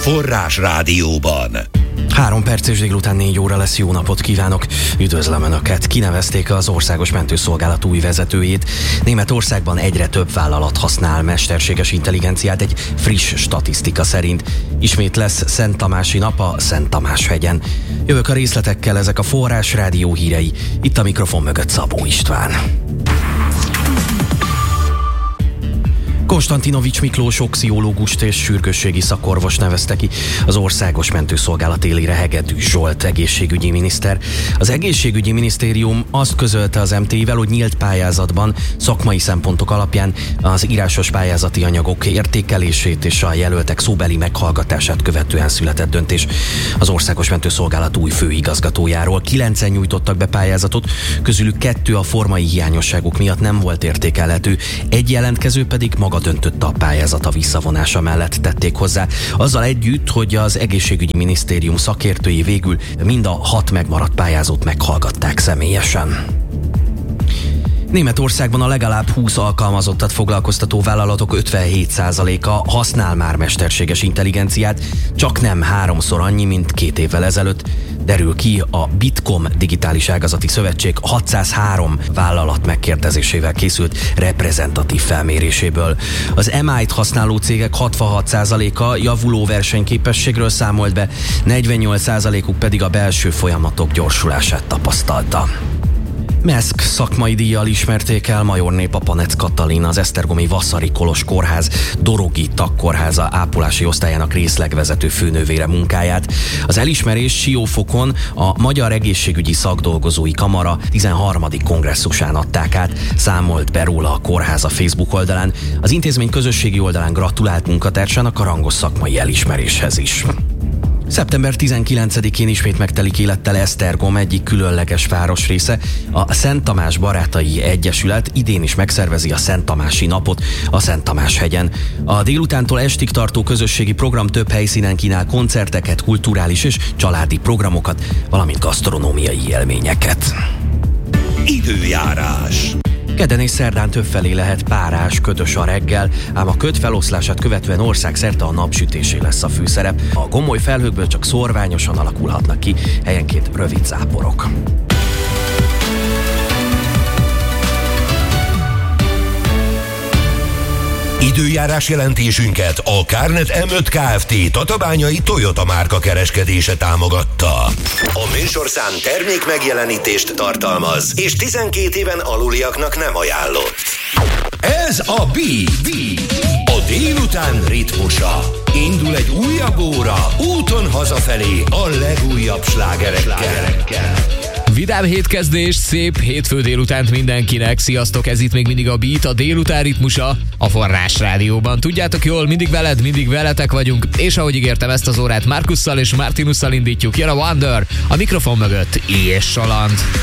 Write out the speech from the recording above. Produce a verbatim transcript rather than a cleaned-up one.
Forrás Rádióban. Három perc és délután négy óra lesz, jó napot kívánok! Üdvözlöm Önöket! Kinevezték az Országos Mentőszolgálat új vezetőjét. Németországban egyre több vállalat használ mesterséges intelligenciát egy friss statisztika szerint. Ismét lesz Szent Tamási nap a Szent Tamás-hegyen. Jövök a részletekkel, ezek a Forrás Rádió hírei. Itt a mikrofon mögött Szabó István. Konstantinovics Miklós oxiológust és sürgősségi szakorvos nevezte ki az Országos Mentőszolgálat élére Hegedű Zsolt egészségügyi miniszter. Az egészségügyi minisztérium azt közölte az em té i-vel, hogy nyílt pályázatban szakmai szempontok alapján az írásos pályázati anyagok értékelését és a jelöltek szóbeli meghallgatását követően született döntés az Országos Mentőszolgálat új főigazgatójáról. Kilencen nyújtottak be pályázatot, közülük kettő a formai hiányosságok miatt nem volt értékelhető, egy jelentkező pedig maga döntött a pályázata visszavonása mellett, tették hozzá. Azzal együtt, hogy az egészségügyi minisztérium szakértői végül mind a hat megmaradt pályázót meghallgatták személyesen. Németországban a legalább húsz alkalmazottat foglalkoztató vállalatok ötvenhét százaléka használ már mesterséges intelligenciát, csak nem háromszor annyi, mint két évvel ezelőtt, derül ki a Bitkom Digitális Ágazati Szövetség hatszázhárom vállalat megkérdezésével készült reprezentatív felméréséből. Az em á i-t használó cégek hatvanhat százaléka javuló versenyképességről számolt be, negyvennyolc százalékuk pedig a belső folyamatok gyorsulását tapasztalta. Meszk szakmai díjjal ismerték el Majornépa Panec Katalin, az esztergomi Vasszari Kolos Kórház Dorogi Tagkórháza ápolási osztályának részlegvezető főnővére munkáját. Az elismerés Siófokon a Magyar Egészségügyi Szakdolgozói Kamara tizenharmadik kongresszusán adták át, számolt be róla a kórház a Facebook oldalán. Az intézmény közösségi oldalán gratulált munkatársának a rangos szakmai elismeréshez is. szeptember tizenkilencedikén ismét megtelik élettel Esztergom egyik különleges városrésze. A Szent Tamás Barátai Egyesület idén is megszervezi a Szent Tamási napot a Szent Tamás-hegyen. A délutántól estig tartó közösségi program több helyszínen kínál koncerteket, kulturális és családi programokat, valamint gasztronómiai élményeket. Időjárás. Kedden és szerdán többfelé lehet párás, ködös a reggel, ám a köd feloszlását követően országszerte a napsütésé lesz a főszerep. A gomoly felhőkből csak szórványosan alakulhatnak ki, helyenként rövid záporok. Időjárás jelentésünket a Kárnet em öt Kft. Tatabányai Toyota márka kereskedése támogatta. A műsorszám termék megjelenítést tartalmaz, és tizenkét éven aluliaknak nem ajánlott. Ez a Beat, a délután ritmusa. Indul egy újabb óra, úton hazafelé a legújabb slágerekkel. Vidám hétkezdés, szép hétfő délutánt mindenkinek. Sziasztok, ez itt még mindig a Beat, a délután ritmusa a Forrás Rádióban. Tudjátok jól, mindig veled, mindig veletek vagyunk, és ahogy ígértem, ezt az órát Markusszal és Martinusszal indítjuk. Jön a Wonder, a mikrofon mögött és Salant.